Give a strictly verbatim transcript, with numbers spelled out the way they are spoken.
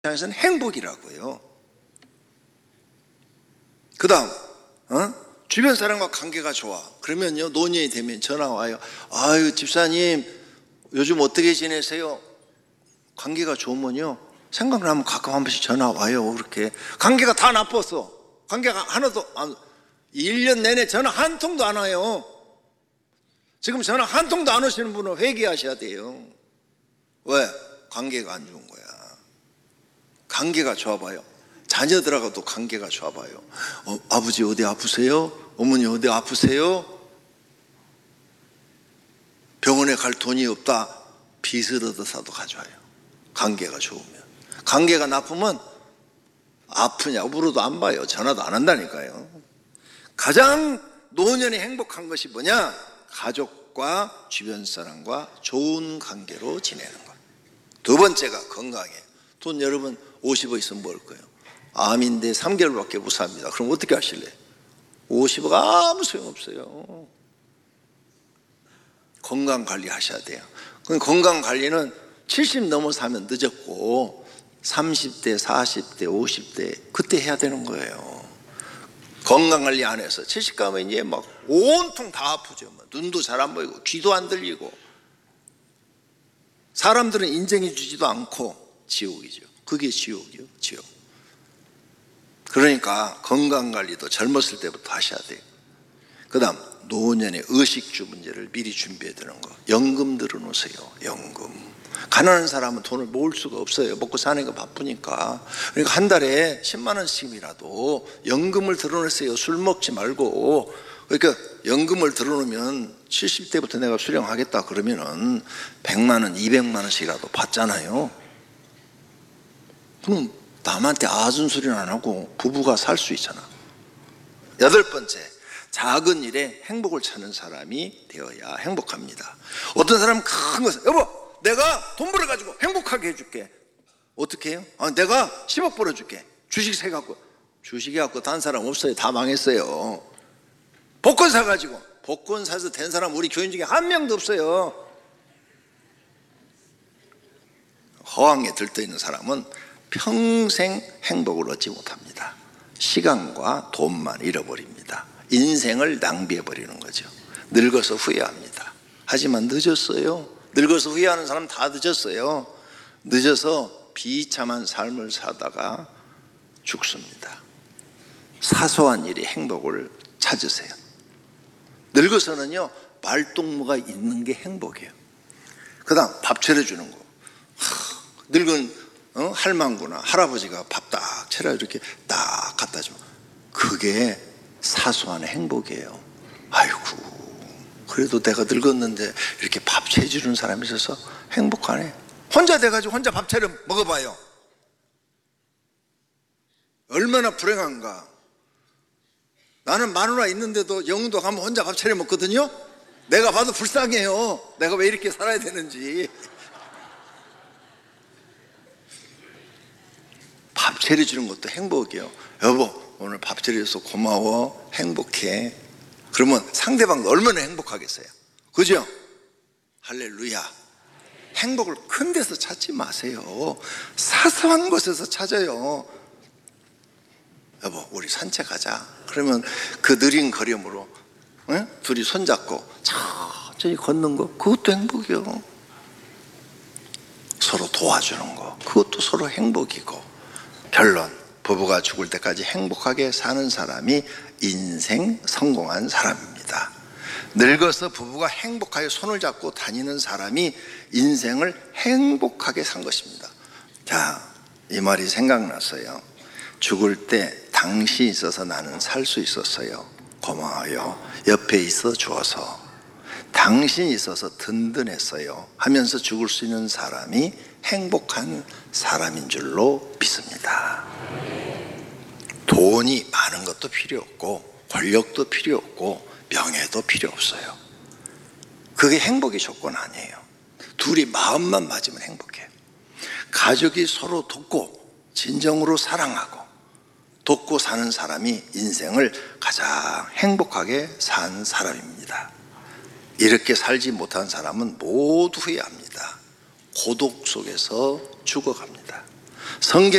입장에서는 행복이라고요. 그 다음 어? 주변 사람과 관계가 좋아. 그러면요, 노년이 되면 전화 와요. 아유, 집사님 요즘 어떻게 지내세요? 관계가 좋으면요, 생각나면 가끔 한 번씩 전화 와요. 그렇게 관계가 다 나빴어, 관계가 하나도 안, 일 년 내내 전화 한 통도 안 와요. 지금 전화 한 통도 안 오시는 분은 회개하셔야 돼요. 왜? 관계가 안 좋은 거야. 관계가 좋아봐요. 자녀들하고도 관계가 좋아봐요. 어, 아버지 어디 아프세요? 어머니 어디 아프세요? 병원에 갈 돈이 없다, 빚을 얻어서도 가져와요. 관계가 좋으면. 관계가 나쁘면 아프냐고 물어도 안 봐요. 전화도 안 한다니까요. 가장 노년이 행복한 것이 뭐냐? 가족과 주변 사람과 좋은 관계로 지내는 것. 두 번째가 건강이에요. 돈 여러분 오십억 있으면 뭘 거예요? 암인데 삼 개월밖에 못 삽니다. 그럼 어떻게 하실래요? 오십억 아무 소용없어요. 건강관리 하셔야 돼요. 건강관리는 칠십 넘어 사면 늦었고 삼십 대, 사십 대, 오십 대 그때 해야 되는 거예요. 건강관리 안 해서 칠십 가면 이제 막 온통 다 아프죠. 눈도 잘 안 보이고 귀도 안 들리고, 사람들은 인정해 주지도 않고 지옥이죠. 그게 지옥이요, 지옥. 그러니까 건강관리도 젊었을 때부터 하셔야 돼요. 그 다음 노년의 의식주 문제를 미리 준비해야 되는 거. 연금 들어놓으세요. 연금. 가난한 사람은 돈을 모을 수가 없어요. 먹고 사는 거 바쁘니까. 그러니까 한 달에 십만 원씩이라도 연금을 들어놓으세요. 술 먹지 말고. 그러니까 연금을 들어놓으면 칠십 대부터 내가 수령하겠다 그러면은 백만 원, 이백만 원씩이라도 받잖아요. 그럼 남한테 아준 소리는 안 하고 부부가 살 수 있잖아. 여덟 번째, 작은 일에 행복을 찾는 사람이 되어야 행복합니다. 어떤 사람은 큰 것을, 여보 내가 돈 벌어가지고 행복하게 해줄게. 어떻게 해요? 아, 내가 십억 벌어줄게. 주식 사갖고. 주식이 갖고 단 사람 없어요. 다 망했어요. 복권 사가지고. 복권 사서 된 사람 우리 교인 중에 한 명도 없어요. 허황에 들떠있는 사람은 평생 행복을 얻지 못합니다. 시간과 돈만 잃어버립니다. 인생을 낭비해버리는 거죠. 늙어서 후회합니다. 하지만 늦었어요. 늙어서 후회하는 사람 다 늦었어요. 늦어서 비참한 삶을 사다가 죽습니다. 사소한 일이 행복을 찾으세요. 늙어서는요, 말동무가 있는 게 행복이에요. 그 다음 밥 차려주는 거. 하, 늙은 어? 할망구나 할아버지가 밥 딱 차려 이렇게 딱 갖다 주면 그게 사소한 행복이에요. 아이고 그래도 내가 늙었는데 이렇게 밥 차려주는 사람이 있어서 행복하네. 혼자 돼가지고 혼자 밥 차려 먹어봐요. 얼마나 불행한가. 나는 마누라 있는데도 영도 가면 혼자 밥 차려 먹거든요. 내가 봐도 불쌍해요. 내가 왜 이렇게 살아야 되는지. 밥 차려주는 것도 행복이에요. 여보 오늘 밥 차려줘서 고마워, 행복해. 그러면 상대방도 얼마나 행복하겠어요. 그죠? 할렐루야. 행복을 큰 데서 찾지 마세요. 사소한 곳에서 찾아요. 여보 우리 산책하자. 그러면 그 느린 걸음으로 에? 둘이 손잡고 천천히 걷는 거, 그것도 행복이요. 서로 도와주는 거, 그것도 서로 행복이고. 결론, 부부가 죽을 때까지 행복하게 사는 사람이 인생 성공한 사람입니다. 늙어서 부부가 행복하게 손을 잡고 다니는 사람이 인생을 행복하게 산 것입니다. 자, 이 말이 생각났어요. 죽을 때 당신이 있어서 나는 살 수 있었어요. 고마워요. 옆에 있어 주어서. 당신이 있어서 든든했어요 하면서 죽을 수 있는 사람이 행복한 사람인 줄로 믿습니다. 돈이 많은 것도 필요 없고 권력도 필요 없고 명예도 필요 없어요. 그게 행복의 조건 아니에요. 둘이 마음만 맞으면 행복해요. 가족이 서로 돕고 진정으로 사랑하고 돕고 사는 사람이 인생을 가장 행복하게 산 사람입니다. 이렇게 살지 못한 사람은 모두 후회합니다. 고독 속에서 죽어갑니다. 성경